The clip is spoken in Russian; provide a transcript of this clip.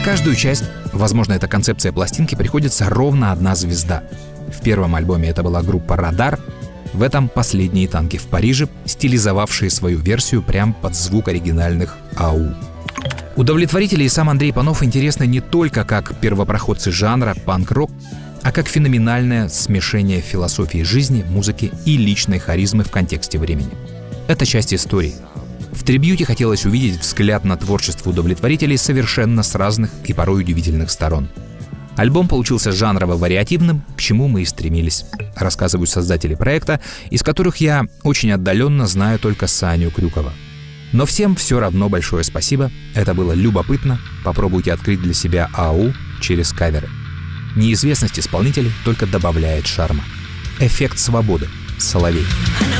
каждую часть, возможно, это концепция пластинки, приходится ровно одна звезда. В первом альбоме это была группа «Радар», в этом «Последние танки в Париже», стилизовавшие свою версию прямо под звук оригинальных АУ. Удовлетворители и сам Андрей Панов интересны не только как первопроходцы жанра панк-рок, а как феноменальное смешение философии жизни, музыки и личной харизмы в контексте времени. Это часть истории. В трибьюте хотелось увидеть взгляд на творчество удовлетворителей совершенно с разных и порой удивительных сторон. Альбом получился жанрово-вариативным, к чему мы и стремились, рассказывают создатели проекта, из которых я очень отдаленно знаю только Саню Крюкова. Но всем все равно большое спасибо, это было любопытно, попробуйте открыть для себя АУ через каверы. Неизвестность исполнителей только добавляет шарма. Эффект свободы. Соловей.